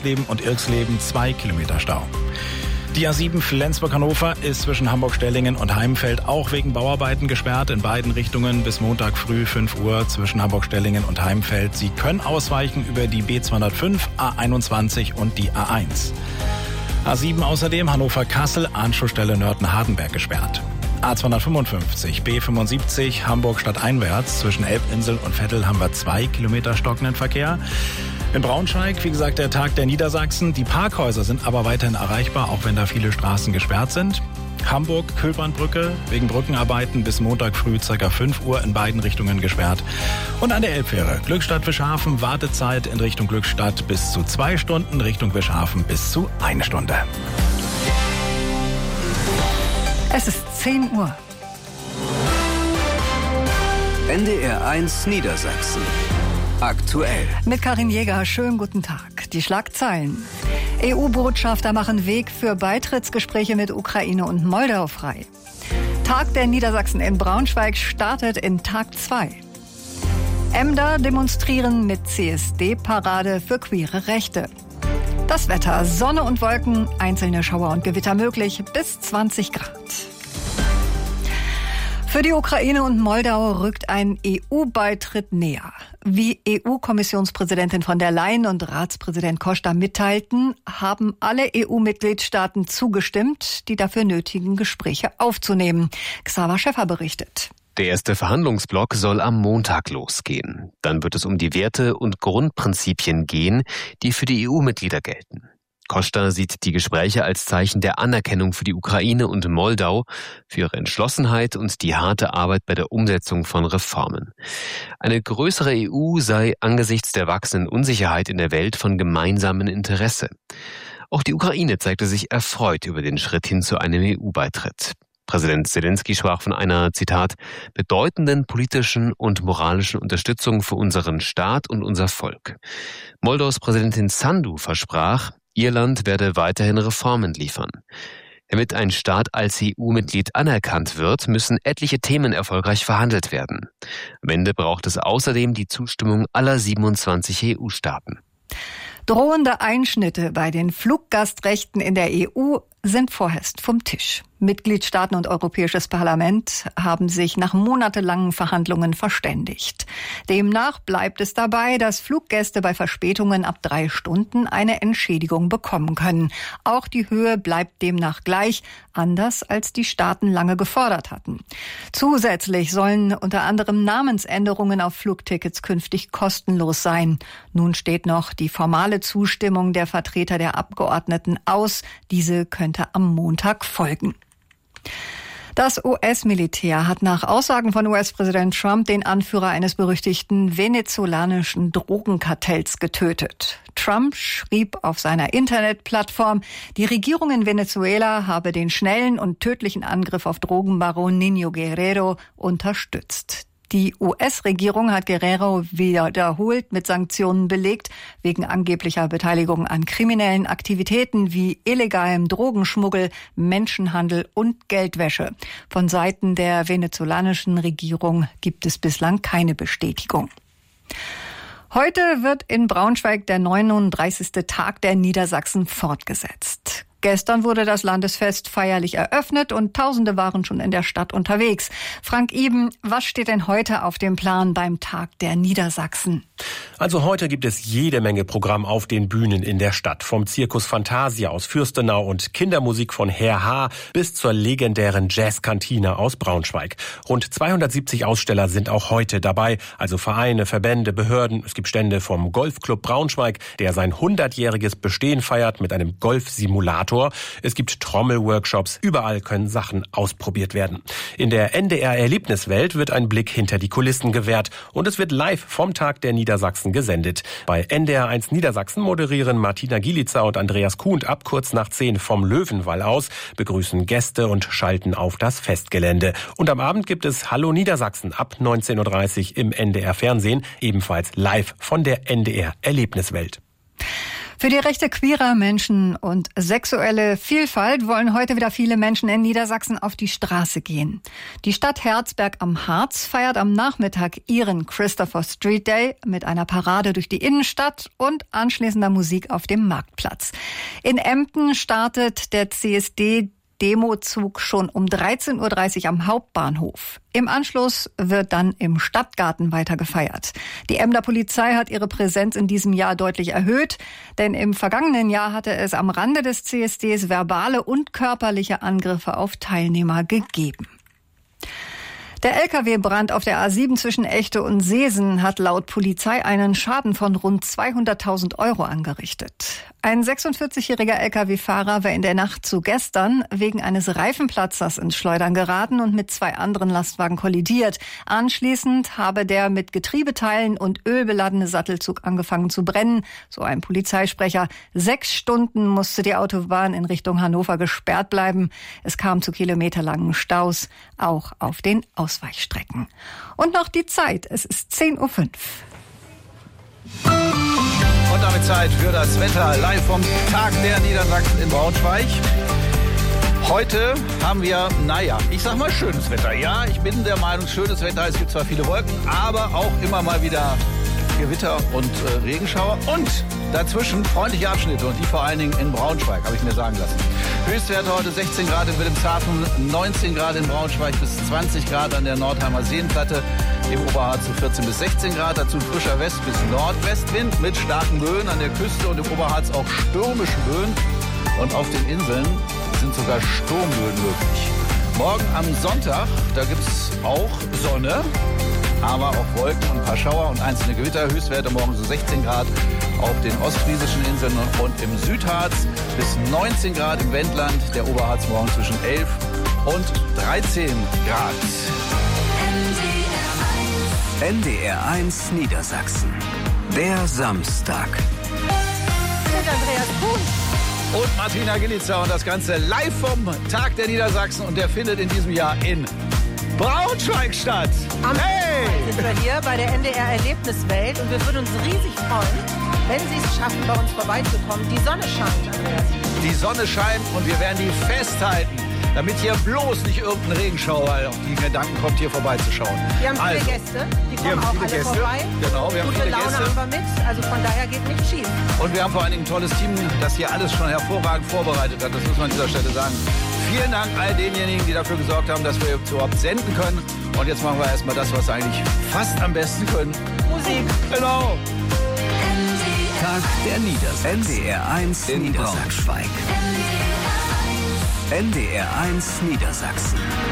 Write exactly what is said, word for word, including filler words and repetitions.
Eisleben und Irksleben zwei Kilometer Stau. Die A sieben Flensburg-Hannover ist zwischen Hamburg-Stellingen und Heimfeld auch wegen Bauarbeiten gesperrt. In beiden Richtungen bis Montag früh fünf Uhr zwischen Hamburg-Stellingen und Heimfeld. Sie können ausweichen über die B zweihundertfünf, A einundzwanzig und die A eins. A sieben außerdem Hannover-Kassel, Anschlussstelle Nörten-Hardenberg gesperrt. A zweihundertfünfundfünfzig, B fünfundsiebzig, Hamburg stadteinwärts. Zwischen Elbinsel und Vettel haben wir zwei Kilometer stockenden Verkehr. In Braunschweig, wie gesagt, der Tag der Niedersachsen. Die Parkhäuser sind aber weiterhin erreichbar, auch wenn da viele Straßen gesperrt sind. Hamburg, Kühlbrandbrücke, wegen Brückenarbeiten bis Montag früh ca. fünf Uhr in beiden Richtungen gesperrt. Und an der Elbfähre, Glückstadt-Wischhafen, Wartezeit in Richtung Glückstadt bis zu zwei Stunden, Richtung Wischhafen bis zu eine Stunde. Es ist zehn Uhr. N D R eins Niedersachsen. Aktuell. Mit Karin Jäger, schönen guten Tag. Die Schlagzeilen. E U-Botschafter machen Weg für Beitrittsgespräche mit Ukraine und Moldau frei. Tag der Niedersachsen in Braunschweig startet in Tag zwei. Emder demonstrieren mit C S D-Parade für queere Rechte. Das Wetter, Sonne und Wolken, einzelne Schauer und Gewitter möglich, bis zwanzig Grad. Für die Ukraine und Moldau rückt ein E U-Beitritt näher. Wie E U-Kommissionspräsidentin von der Leyen und Ratspräsident Costa mitteilten, haben alle E U-Mitgliedstaaten zugestimmt, die dafür nötigen Gespräche aufzunehmen. Xaver Schäffer berichtet. Der erste Verhandlungsblock soll am Montag losgehen. Dann wird es um die Werte und Grundprinzipien gehen, die für die E U-Mitglieder gelten. Costa sieht die Gespräche als Zeichen der Anerkennung für die Ukraine und Moldau, für ihre Entschlossenheit und die harte Arbeit bei der Umsetzung von Reformen. Eine größere E U sei angesichts der wachsenden Unsicherheit in der Welt von gemeinsamem Interesse. Auch die Ukraine zeigte sich erfreut über den Schritt hin zu einem E U-Beitritt. Präsident Zelensky sprach von einer, Zitat, bedeutenden politischen und moralischen Unterstützung für unseren Staat und unser Volk. Moldaus Präsidentin Sandu versprach, ihr Land werde weiterhin Reformen liefern. Damit ein Staat als E U-Mitglied anerkannt wird, müssen etliche Themen erfolgreich verhandelt werden. Am Ende braucht es außerdem die Zustimmung aller siebenundzwanzig E U-Staaten. Drohende Einschnitte bei den Fluggastrechten in der E U sind vorerst vom Tisch. Mitgliedstaaten und Europäisches Parlament haben sich nach monatelangen Verhandlungen verständigt. Demnach bleibt es dabei, dass Fluggäste bei Verspätungen ab drei Stunden eine Entschädigung bekommen können. Auch die Höhe bleibt demnach gleich, anders als die Staaten lange gefordert hatten. Zusätzlich sollen unter anderem Namensänderungen auf Flugtickets künftig kostenlos sein. Nun steht noch die formale Zustimmung der Vertreter der Abgeordneten aus. Diese könnte am Montag folgen. Das U S-Militär hat nach Aussagen von U S-Präsident Trump den Anführer eines berüchtigten venezolanischen Drogenkartells getötet. Trump schrieb auf seiner Internetplattform, die Regierung in Venezuela habe den schnellen und tödlichen Angriff auf Drogenbaron Niño Guerrero unterstützt. Die U S-Regierung hat Guerrero wiederholt mit Sanktionen belegt, wegen angeblicher Beteiligung an kriminellen Aktivitäten wie illegalem Drogenschmuggel, Menschenhandel und Geldwäsche. Von Seiten der venezolanischen Regierung gibt es bislang keine Bestätigung. Heute wird in Braunschweig der neununddreißigste Tag der Niedersachsen fortgesetzt. Gestern wurde das Landesfest feierlich eröffnet und Tausende waren schon in der Stadt unterwegs. Frank Iben, was steht denn heute auf dem Plan beim Tag der Niedersachsen? Also heute gibt es jede Menge Programm auf den Bühnen in der Stadt. Vom Zirkus Fantasia aus Fürstenau und Kindermusik von Herr H. bis zur legendären Jazzkantine aus Braunschweig. Rund zweihundertsiebzig Aussteller sind auch heute dabei, also Vereine, Verbände, Behörden. Es gibt Stände vom Golfclub Braunschweig, der sein hundertjähriges Bestehen feiert mit einem Golfsimulator. Es gibt Trommelworkshops, überall können Sachen ausprobiert werden. In der N D R-Erlebniswelt wird ein Blick hinter die Kulissen gewährt und es wird live vom Tag der Niedersachsen gesendet. Bei N D R eins Niedersachsen moderieren Martina Gielitzer und Andreas Kuhnt ab kurz nach zehn vom Löwenwall aus, begrüßen Gäste und schalten auf das Festgelände. Und am Abend gibt es Hallo Niedersachsen ab neunzehn Uhr dreißig im N D R-Fernsehen, ebenfalls live von der N D R-Erlebniswelt. Für die Rechte queerer Menschen und sexuelle Vielfalt wollen heute wieder viele Menschen in Niedersachsen auf die Straße gehen. Die Stadt Herzberg am Harz feiert am Nachmittag ihren Christopher Street Day mit einer Parade durch die Innenstadt und anschließender Musik auf dem Marktplatz. In Emden startet der C S D Demozug schon um dreizehn Uhr dreißig am Hauptbahnhof. Im Anschluss wird dann im Stadtgarten weiter gefeiert. Die Emder Polizei hat ihre Präsenz in diesem Jahr deutlich erhöht, denn im vergangenen Jahr hatte es am Rande des C S Ds verbale und körperliche Angriffe auf Teilnehmer gegeben. Der L K W-Brand auf der A sieben zwischen Echte und Seesen hat laut Polizei einen Schaden von rund zweihunderttausend Euro angerichtet. Ein sechsundvierzigjähriger L K W-Fahrer war in der Nacht zu gestern wegen eines Reifenplatzers ins Schleudern geraten und mit zwei anderen Lastwagen kollidiert. Anschließend habe der mit Getriebeteilen und Öl beladene Sattelzug angefangen zu brennen, so ein Polizeisprecher. Sechs Stunden musste die Autobahn in Richtung Hannover gesperrt bleiben. Es kam zu kilometerlangen Staus, auch auf den Ausweichstrecken. Und noch die Zeit, es ist zehn Uhr fünf. Und damit Zeit für das Wetter live vom Tag der Niedersachsen in Braunschweig. Heute haben wir, naja, ich sag mal schönes Wetter. Ja, ich bin der Meinung, schönes Wetter. Es gibt zwar viele Wolken, aber auch immer mal wieder Gewitter und äh, Regenschauer. Und dazwischen freundliche Abschnitte und die vor allen Dingen in Braunschweig, habe ich mir sagen lassen. Höchstwerte heute sechzehn Grad in Wilhelmshaven, neunzehn Grad in Braunschweig bis zwanzig Grad an der Nordheimer Seenplatte. Im Oberharz zu vierzehn bis sechzehn Grad, dazu ein frischer West- bis Nordwestwind mit starken Böen an der Küste und im Oberharz auch stürmische Böen. Und auf den Inseln sind sogar Sturmböen möglich. Morgen am Sonntag, da gibt es auch Sonne, aber auch Wolken und ein paar Schauer und einzelne Gewitter. Höchstwerte morgen so sechzehn Grad auf den ostfriesischen Inseln und im Südharz bis neunzehn Grad im Wendland. Der Oberharz morgen zwischen elf und dreizehn Grad. N D R eins Niedersachsen. Der Samstag. Mit Andreas Kuhn. Und Martina Gilitzer und das Ganze live vom Tag der Niedersachsen. Und der findet in diesem Jahr in Braunschweig statt. Am Hey! sind wir hier bei der N D R Erlebniswelt und wir würden uns riesig freuen, wenn Sie es schaffen, bei uns vorbeizukommen. Die Sonne scheint, Andreas. Die Sonne scheint und wir werden die festhalten, damit hier bloß nicht irgendein Regenschauer auf die Gedanken kommt, hier vorbeizuschauen. Wir haben viele also, Gäste, die wir kommen haben auch viele alle Gäste. vorbei. Genau, wir haben Gute viele Laune Gäste. haben wir mit, also von daher geht nichts schief. Und wir haben vor allen Dingen ein tolles Team, das hier alles schon hervorragend vorbereitet hat. Das muss man an dieser Stelle sagen. Vielen Dank all denjenigen, die dafür gesorgt haben, dass wir überhaupt senden können. Und jetzt machen wir erstmal das, was wir eigentlich fast am besten können. Musik. Genau. Tag der Niedersachsen. N D R eins in Braunschweig. N D R eins Niedersachsen.